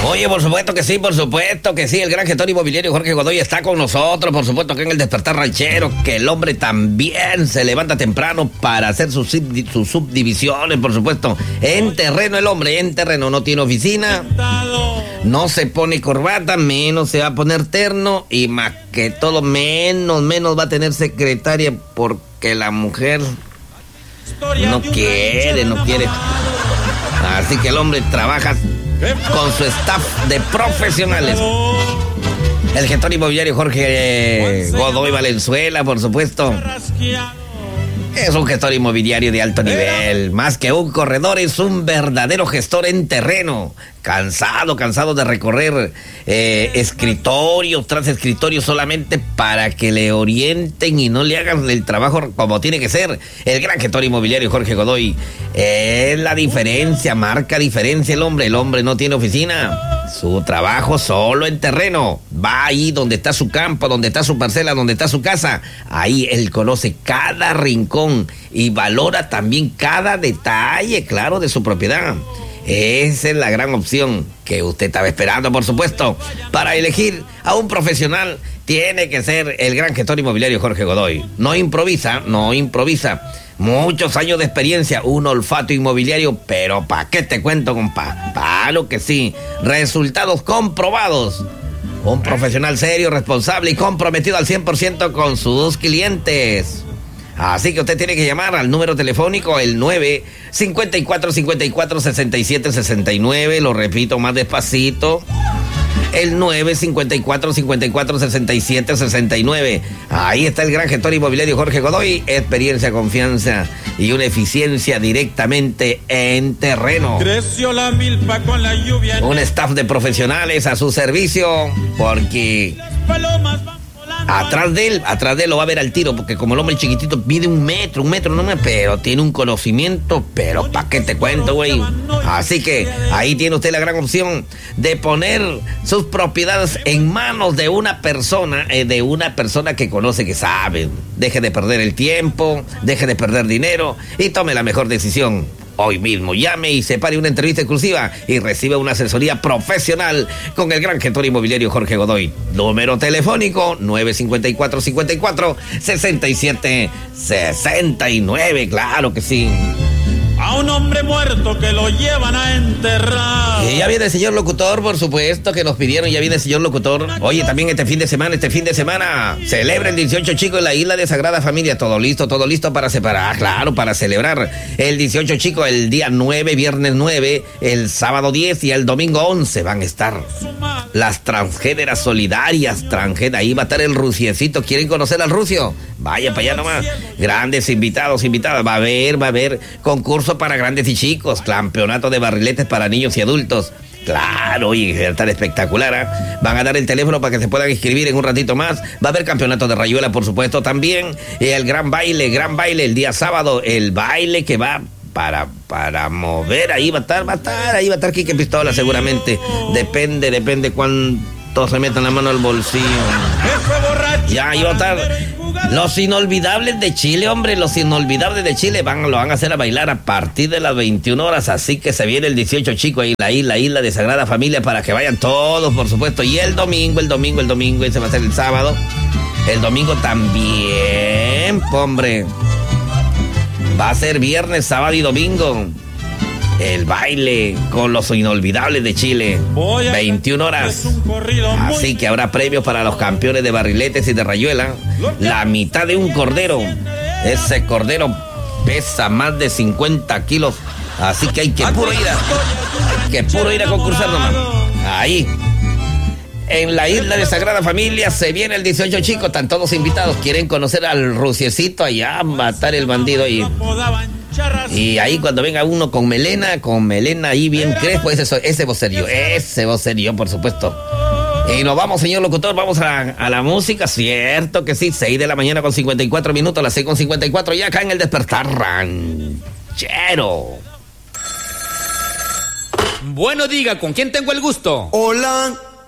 Oye, por supuesto que sí, el gran gestor inmobiliario Jorge Godoy está con nosotros, por supuesto que en el Despertar Ranchero, que el hombre también se levanta temprano para hacer sus subdivisiones, por supuesto, en terreno el hombre, en terreno, no tiene oficina, no se pone corbata, menos se va a poner terno y más que todo, menos va a tener secretaria porque la mujer no quiere. Así que el hombre trabaja con su staff de profesionales. El gestor inmobiliario Jorge Godoy Valenzuela, por supuesto. Es un gestor inmobiliario de alto nivel. Más que un corredor, es un verdadero gestor en terreno. Cansado de recorrer escritorios tras escritorios solamente para que le orienten y no le hagan el trabajo como tiene que ser. El gran gestor inmobiliario Jorge Godoy es la diferencia, marca diferencia el hombre. El hombre no tiene oficina. Su trabajo solo en terreno. Va ahí donde está su campo, donde está su parcela, donde está su casa. Ahí él conoce cada rincón y valora también cada detalle, claro, de su propiedad. Esa es la gran opción que usted estaba esperando, por supuesto. Para elegir a un profesional tiene que ser el gran gestor inmobiliario Jorge Godoy. No improvisa. Muchos años de experiencia, un olfato inmobiliario, pero ¿pa' qué te cuento, compa? Claro que sí. Resultados comprobados. Un profesional serio, responsable y comprometido al 100% con sus clientes. Así que usted tiene que llamar al número telefónico, el 954-54-67-69. Lo repito más despacito. El 954-54-67-69. Ahí está el gran gestor inmobiliario Jorge Godoy. Experiencia, confianza y una eficiencia directamente en terreno. Creció la milpa con la lluvia. Un staff de profesionales a su servicio, porque atrás de él lo va a ver al tiro, porque como el hombre chiquitito mide un metro no más, pero tiene un conocimiento, pero ¿pa' qué te cuento, güey? Así que ahí tiene usted la gran opción de poner sus propiedades en manos de una persona que conoce, que sabe. Deje de perder el tiempo, deje de perder dinero y tome la mejor decisión. Hoy mismo llame y separe una entrevista exclusiva y reciba una asesoría profesional con el gran gestor inmobiliario Jorge Godoy. Número telefónico 954-54-67-69. Claro que sí. A un hombre muerto que lo llevan a enterrar. Y ya viene el señor locutor, por supuesto, que nos pidieron, ya viene el señor locutor. Oye, también este fin de semana, celebra el 18 Chico en la isla de Sagrada Familia. Todo listo para separar, claro, para celebrar el 18 Chico, el día 9, viernes 9, el sábado 10 y el domingo 11 van a estar las transgéneras solidarias, ahí va a estar el Rusiecito. ¿Quieren conocer al Rucio? Vaya para allá nomás. Grandes invitados, invitadas. Va a haber concurso para grandes y chicos, campeonato de barriletes para niños y adultos. Claro, y va a estar espectacular, ¿eh? Van a dar el teléfono para que se puedan inscribir en un ratito más. Va a haber campeonato de rayuela, por supuesto, también. El gran baile el día sábado, el baile que va para mover, ahí va a estar Quique Pistola seguramente. Depende cuánto se metan la mano al bolsillo. Ya, ahí va a estar los inolvidables de Chile, hombre. Los inolvidables de Chile lo van a hacer a bailar a partir de las 21 horas. Así que se viene el 18 Chico ahí, la isla de Sagrada Familia, para que vayan todos, por supuesto. Y el domingo, ese va a ser el sábado. El domingo también, hombre. Va a ser viernes, sábado y domingo. El baile con los inolvidables de Chile. 21 horas. Así que habrá premios para los campeones de barriletes y de rayuela. La mitad de un cordero. Ese cordero pesa más de 50 kilos. Así que hay que puro ir a concursar nomás. Ahí. En la isla de Sagrada Familia se viene el 18 Chico. Están todos invitados. Quieren conocer al Rusiecito. Allá matar el bandido ahí. Y ahí cuando venga uno con melena ahí bien crespo, ese vocerío, por supuesto. Y nos vamos, señor locutor, vamos a la música, cierto que sí, 6 de la mañana con 54 minutos, las 6:54, ya acá en el Despertar Ranchero. Bueno, diga, ¿con quién tengo el gusto? Hola.